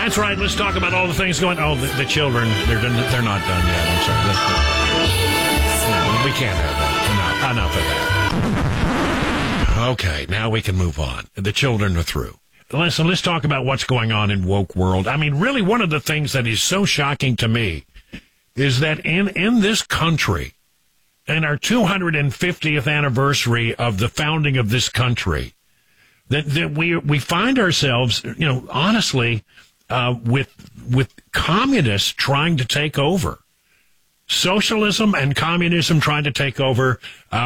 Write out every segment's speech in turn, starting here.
That's right. Let's talk about all the things going. Oh, the children, they're not done yet. I'm sorry. No, we can't have that. Enough of that. Okay, now we can move on. The children are through. Listen, let's talk about what's going on in woke world. I mean, really, one of the things that is so shocking to me is that in this country, in our 250th anniversary of the founding of this country, that we find ourselves, honestly, with communists trying to take over. Socialism and communism trying to take over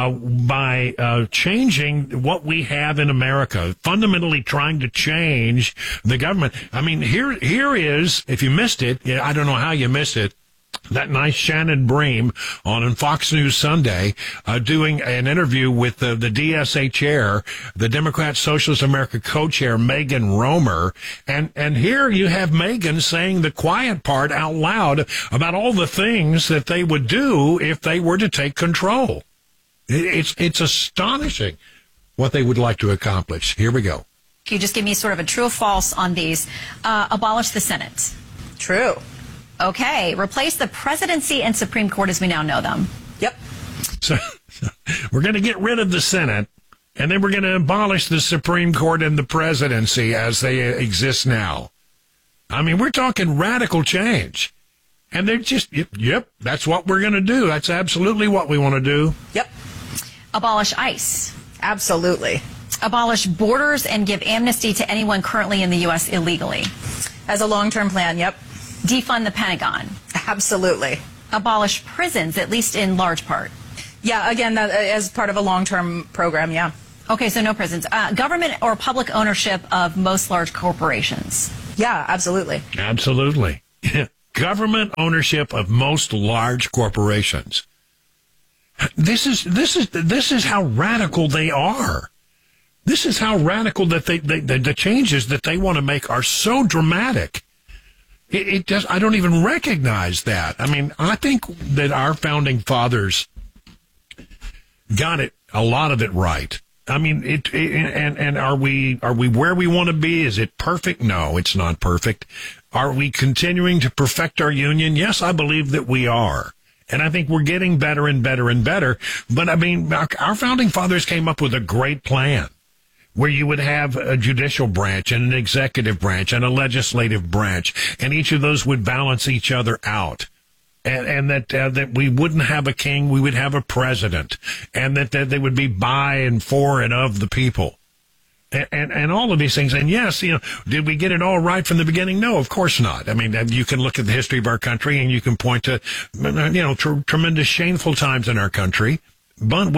by changing what we have in America, fundamentally trying to change the government. I mean, here is, if you missed it, I don't know how you missed it, that nice Shannon Bream on Fox News Sunday doing an interview with the DSA chair, the Democrat Socialist America co-chair, Megan Romer. And here you have Megan saying the quiet part out loud about all the things that they would do if they were to take control. It's astonishing what they would like to accomplish. Here we go. Can you just give me sort of a true or false on these? Abolish the Senate. True. Okay. Replace the presidency and Supreme Court as we now know them. Yep. So we're going to get rid of the Senate, and then we're going to abolish the Supreme Court and the presidency as they exist now. I mean, we're talking radical change. And they're just, yep, that's what we're going to do. That's absolutely what we want to do. Yep. Abolish ICE. Absolutely. Abolish borders and give amnesty to anyone currently in the U.S. illegally. As a long-term plan, yep. Defund the Pentagon. Absolutely. Abolish prisons, at least in large part. Yeah, again, that, as part of a long-term program, yeah. Okay, so no prisons. Government or public ownership of most large corporations. Yeah, absolutely. Absolutely. Government ownership of most large corporations. This is how radical they are. This is how radical that the changes that they want to make are so dramatic. It does. I don't even recognize that. I mean, I think that our founding fathers got a lot of it right. I mean, and are we where we want to be? Is it perfect? No, it's not perfect. Are we continuing to perfect our union? Yes, I believe that we are. And I think we're getting better and better and better. But I mean, our founding fathers came up with a great plan where you would have a judicial branch and an executive branch and a legislative branch, and each of those would balance each other out. And that we wouldn't have a king, we would have a president, and that they would be by and for and of the people. And all of these things. And yes, did we get it all right from the beginning? No, of course not. I mean, you can look at the history of our country and you can point to, tremendous shameful times in our country. But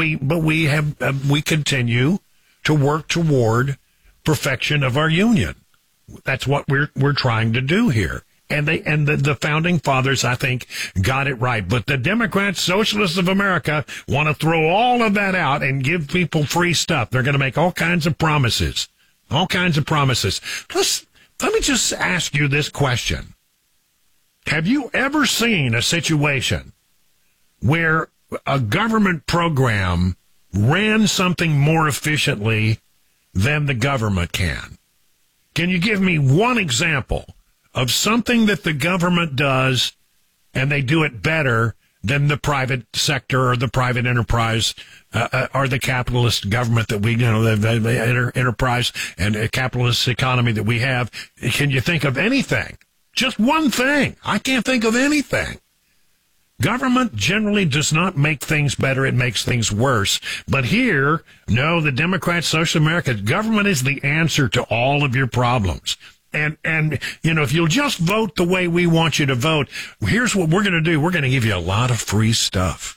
we continue to work toward perfection of our union. That's what we're trying to do here. And the founding fathers, I think, got it right. But the Democrats, Socialists of America, want to throw all of that out and give people free stuff. They're going to make all kinds of promises. All kinds of promises. Let me just ask you this question. Have you ever seen a situation where a government program ran something more efficiently than the government can? Can you give me one example of something that the government does and they do it better than the private sector or the private enterprise or the capitalist government that we, the enterprise and capitalist economy that we have? Can you think of anything? Just one thing. I can't think of anything. Government generally does not make things better. It makes things worse. But here, no, the Democrats, Social America, government is the answer to all of your problems. And if you'll just vote the way we want you to vote, here's what we're going to do. We're going to give you a lot of free stuff.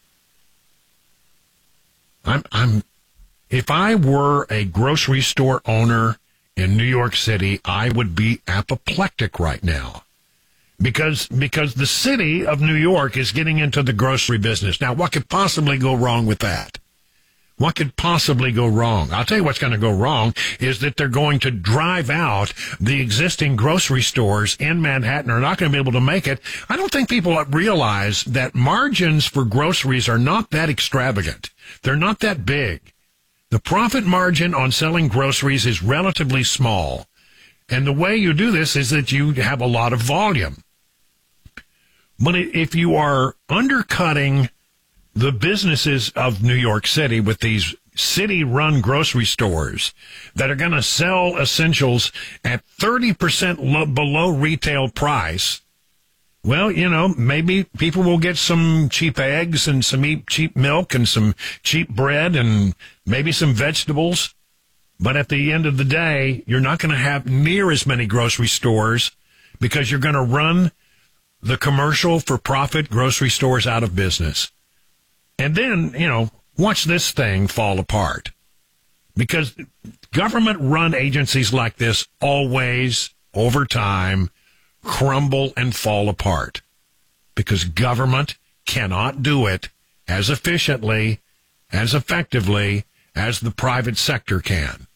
If I were a grocery store owner in New York City, I would be apoplectic right now. Because the city of New York is getting into the grocery business. Now, what could possibly go wrong with that? What could possibly go wrong? I'll tell you what's going to go wrong is that they're going to drive out the existing grocery stores in Manhattan. Are not going to be able to make it. I don't think people realize that margins for groceries are not that extravagant. They're not that big. The profit margin on selling groceries is relatively small. And the way you do this is that you have a lot of volume. But if you are undercutting the businesses of New York City with these city-run grocery stores that are going to sell essentials at 30% below retail price, well, maybe people will get some cheap eggs and some cheap milk and some cheap bread and maybe some vegetables. But at the end of the day, you're not going to have near as many grocery stores because you're going to run the commercial for profit grocery stores out of business. And then, watch this thing fall apart. Because government-run agencies like this always, over time, crumble and fall apart. Because government cannot do it as efficiently, as effectively as the private sector can.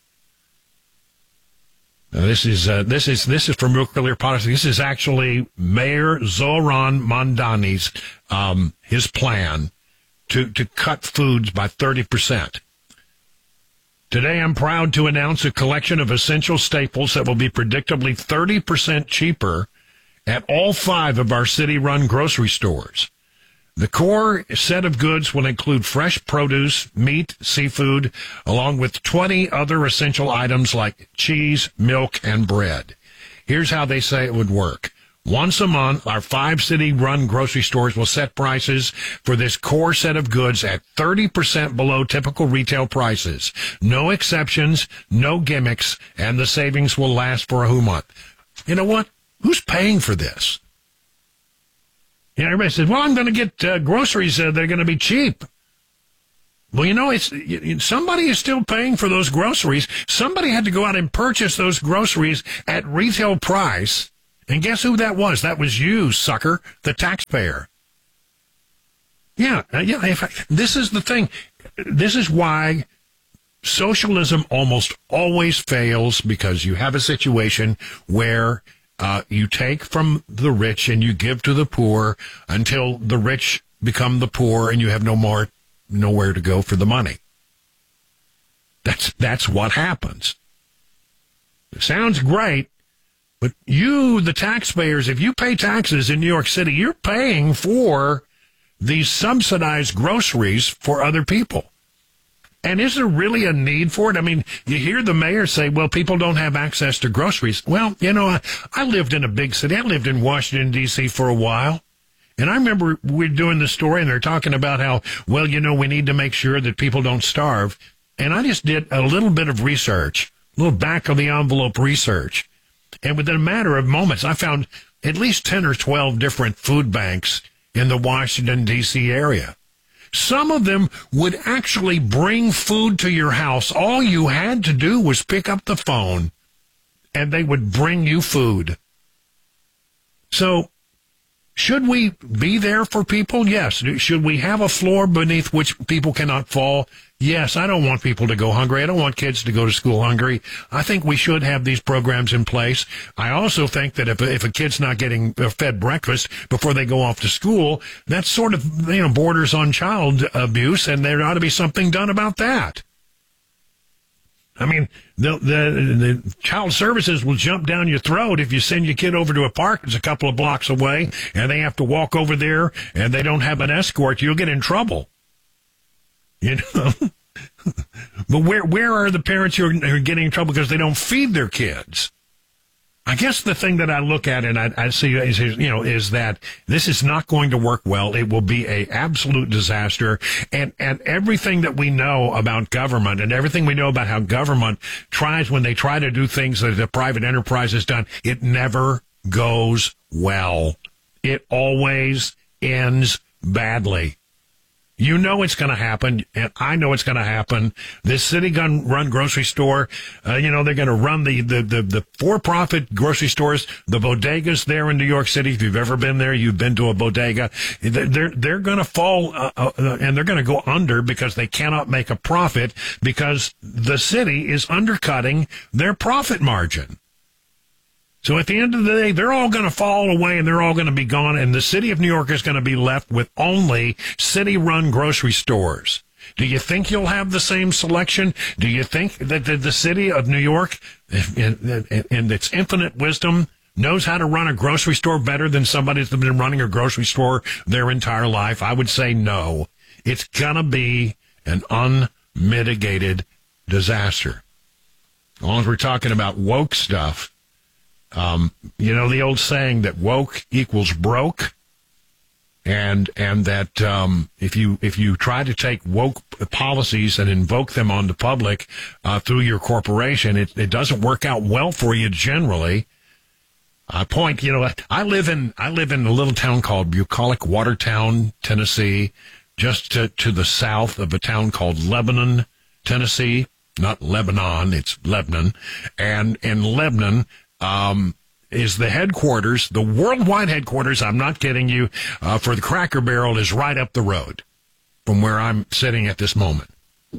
Now, this is from Real Clear Policy. This is actually Mayor Zoran Mondani's his plan to cut foods by 30%. Today, I'm proud to announce a collection of essential staples that will be predictably 30% cheaper at all 5 of our city-run grocery stores. The core set of goods will include fresh produce, meat, seafood, along with 20 other essential items like cheese, milk, and bread. Here's how they say it would work. Once a month, our 5 city-run grocery stores will set prices for this core set of goods at 30% below typical retail prices. No exceptions, no gimmicks, and the savings will last for a whole month. You know what? Who's paying for this? Everybody says, well, I'm going to get groceries that are going to be cheap. Well, somebody is still paying for those groceries. Somebody had to go out and purchase those groceries at retail price. And guess who that was? That was you, sucker, the taxpayer. This is the thing. This is why socialism almost always fails, because you have a situation where you take from the rich and you give to the poor until the rich become the poor and you have nowhere to go for the money. That's what happens. It sounds great, but you, the taxpayers, if you pay taxes in New York City, you're paying for these subsidized groceries for other people. And is there really a need for it? I mean, you hear the mayor say, well, people don't have access to groceries. Well, I lived in a big city. I lived in Washington, D.C. for a while. And I remember we're doing the story, and they're talking about how, well, we need to make sure that people don't starve. And I just did a little bit of research, a little back-of-the-envelope research. And within a matter of moments, I found at least 10 or 12 different food banks in the Washington, D.C. area. Some of them would actually bring food to your house. All you had to do was pick up the phone, and they would bring you food. So, should we be there for people? Yes. Should we have a floor beneath which people cannot fall? Yes. I don't want people to go hungry. I don't want kids to go to school hungry. I think we should have these programs in place. I also think that if a kid's not getting fed breakfast before they go off to school, that's sort of, borders on child abuse, and there ought to be something done about that. I mean, the child services will jump down your throat if you send your kid over to a park that's a couple of blocks away and they have to walk over there and they don't have an escort. You'll get in trouble. But where are the parents who are getting in trouble because they don't feed their kids? I guess the thing that I look at and I see is that this is not going to work well. It will be an absolute disaster. And everything that we know about government and everything we know about how government tries when they try to do things that the private enterprise has done, it never goes well. It always ends badly. You know it's going to happen, and I know it's going to happen. This city-run grocery store, they're going to run the for-profit grocery stores, the bodegas there in New York City. If you've ever been there, you've been to a bodega. They're going to fall, and they're going to go under because they cannot make a profit because the city is undercutting their profit margin. So at the end of the day, they're all going to fall away and they're all going to be gone. And the city of New York is going to be left with only city-run grocery stores. Do you think you'll have the same selection? Do you think that the city of New York, in its infinite wisdom, knows how to run a grocery store better than somebody that's been running a grocery store their entire life? I would say no. It's going to be an unmitigated disaster. As long as we're talking about woke stuff, you know the old saying that woke equals broke, and that if you try to take woke policies and invoke them on the public through your corporation, it doesn't work out well for you generally. I live in a little town called Bucolic, Watertown, Tennessee, just to the south of a town called Lebanon, Tennessee. Not Lebanon, it's Lebanon. And in Lebanon is the headquarters, the worldwide headquarters, I'm not kidding you, for the Cracker Barrel is right up the road from where I'm sitting at this moment.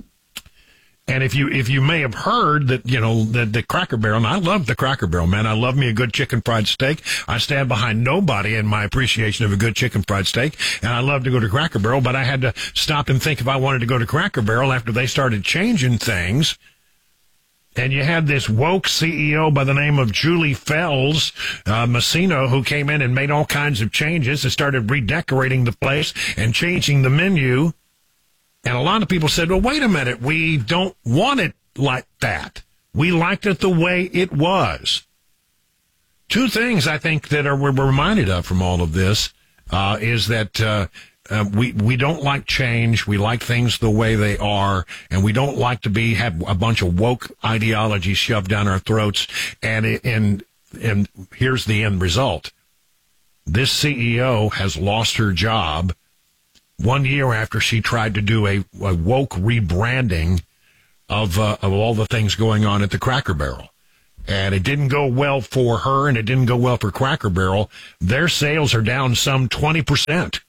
And if you may have heard that, the Cracker Barrel, and I love the Cracker Barrel, man. I love me a good chicken fried steak. I stand behind nobody in my appreciation of a good chicken fried steak, and I love to go to Cracker Barrel, but I had to stop and think if I wanted to go to Cracker Barrel after they started changing things. And you had this woke CEO by the name of Julie Fells, Messino, who came in and made all kinds of changes and started redecorating the place and changing the menu. And a lot of people said, well, wait a minute, we don't want it like that. We liked it the way it was. Two things I think that we're reminded of from all of this is that we don't like change. We like things the way they are, and we don't like to have a bunch of woke ideology shoved down our throats. And here's the end result. This CEO has lost her job 1 year after she tried to do a woke rebranding of all the things going on at the Cracker Barrel. And it didn't go well for her, and it didn't go well for Cracker Barrel. Their sales are down some 20%.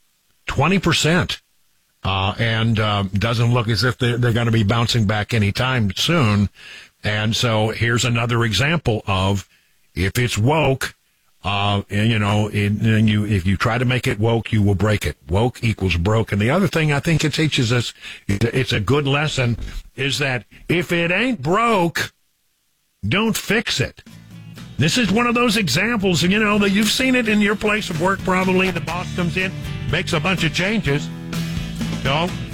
20%. And doesn't look as if they're going to be bouncing back anytime soon. And so here's another example of if it's woke, if you try to make it woke, you will break it. Woke equals broke. And the other thing I think it teaches us, it's a good lesson, is that if it ain't broke, don't fix it. This is one of those examples, that you've seen it in your place of work probably. The boss comes in, makes a bunch of changes.